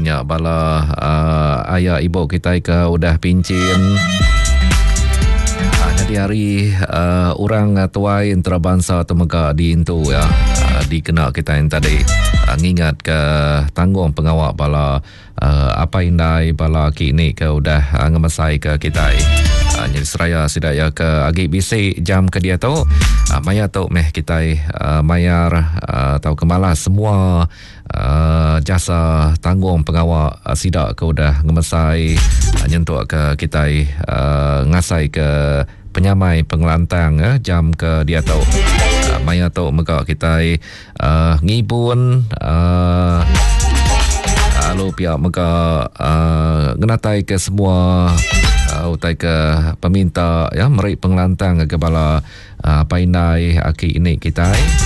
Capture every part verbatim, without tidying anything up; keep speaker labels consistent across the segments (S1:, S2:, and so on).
S1: Nya bala uh, ayah ibu kita ke udah pincin. Uh, jadi hari uh, orang tuai antarabangsa temega di Intu ya. Uh, dikena kita yang tadi uh, ngingat ke tanggung pengawal bala uh, apa indai bala kini ke udah uh, ngemasai ke kita. Uh, jadi seraya sidaya ke agi bisi jam ke dia tu uh, maya tu meh kita uh, mayar uh, tau kemalas semua uh, jasa tanggung pengawal uh, sidak ke udah ngemasai uh, nyentuk ke kita uh, ngasai ke penyamai pengelantang eh, jam ke dia tu uh, maya tu mega kita uh, ngibun uh, lalu pihak mega uh, ngenatai ke semua uh, utai ke peminta ya meri pengelantang ke bala uh, painai aki ini kita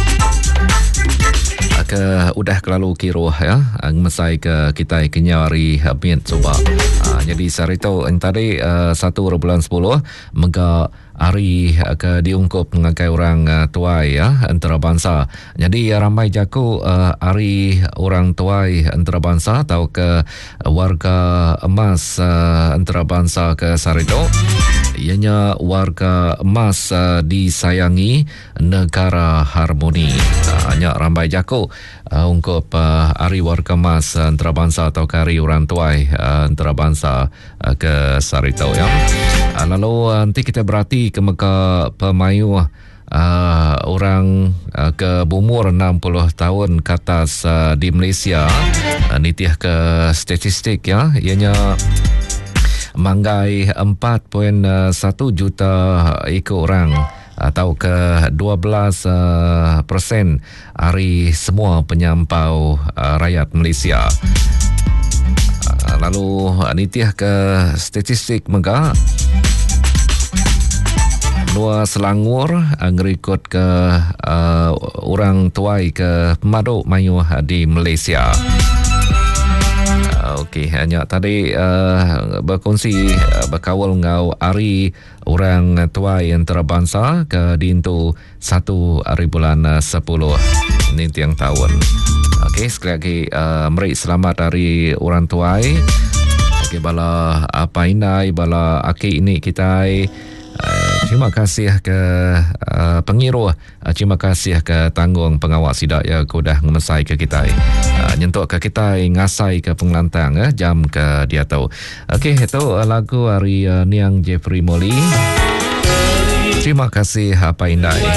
S1: ke udah kelalu kiro ya ngemesai ke kita kenyari habit coba uh, jadi sehari tu yang tadi uh, satu bulan sepuluh mega hari ke diungkup mengakai orang uh, tuai ya antarabangsa. Jadi ramai jaku uh, hari orang tuai antarabangsa atau ke warga emas uh, antarabangsa ke Sarito. Ianya warga emas uh, disayangi negara harmoni. Hanya uh, ramai jaku uh, ungkup uh, hari warga emas uh, antarabangsa atau ke hari orang tuai uh, antarabangsa uh, ke Sarito ya. Uh, lalu uh, nanti kita berarti ke meka pemayu uh, orang uh, ke umur enam puluh tahun ke atas uh, di Malaysia uh, nitiah ke statistik ya ianya manggai empat perpuluhan satu juta ekor orang atau ke dua belas persen hari semua penyampau uh, rakyat Malaysia. Uh, lalu nitiah ke statistik mega Luar Selangor ngerikut ke uh, orang tuai ke pemaduk mayu di Malaysia. Uh, Okey, hanya tadi uh, berkongsi uh, berkawal ngau hari orang tuai antarabangsa ke dintu satu hari bulan uh, sepuluh ini tiang tahun. Okey, sekali lagi uh, meri selamat hari orang tuai. Okey, bala apa inai bala aki ini kita Uh, terima kasih ke uh, pengiru uh, terima kasih ke tanggung pengawal sidak ya kudah ngemesai ke kita uh, nyentuk ke kita ngasai ke pengelantang uh, jam ke dia tahu. Okey, itu uh, lagu hari uh, Niang Jeffrey Molly. Terima kasih apa indai.